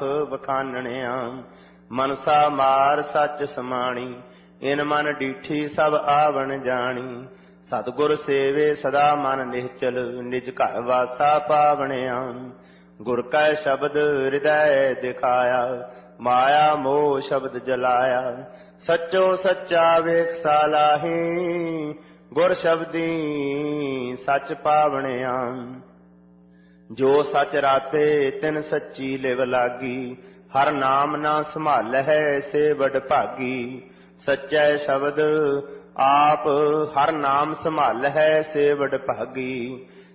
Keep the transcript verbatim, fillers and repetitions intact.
ਆਖ ਵਖਾਨਣਿਆ। ਮਨਸਾ ਮਾਰ ਸੱਚ ਸਮਾਣੀ, ਇਨ ਮਨ ਡੀਠੀ ਸਭ ਆਵਣ ਜਾਣੀ। ਸਤਿਗੁਰ ਸੇਵੇ ਸਦਾ ਮਨ ਨਿਹਚਲ, ਨਿਜ ਘਰ ਵਾਸਾ ਪਾਵਣਿਆ। ਗੁਰ ਕੈ ਸ਼ਬਦ ਹਿਰਦੈ ਦਿਖਾਇਆ, ਮਾਇਆ ਮੋਹ ਸ਼ਬਦ ਜਲਾਇਆ। ਸੱਚੋ ਸੱਚਾ ਵੇਖ ਸਾਲਾਹੀ, ਗੁਰ ਸ਼ਬਦੀ ਸੱਚ ਪਾਵਣਿਆ। ਜੋ ਸੱਚ ਰਾਤੇ ਤਿਨ ਸੱਚੀ ਲਿਵ ਲਾਗੀ, ਹਰ ਨਾਮ ਨਾ ਸੰਭਾਲਹਿ ਸੇ ਵਡ ਭਾਗੀ। ਸੱਚੈ ਸ਼ਬਦ ਆਪ ਹਰ ਨਾਮ ਸੰਭਾਲਹਿ ਸੇ ਵਡ ਭਾਗੀ।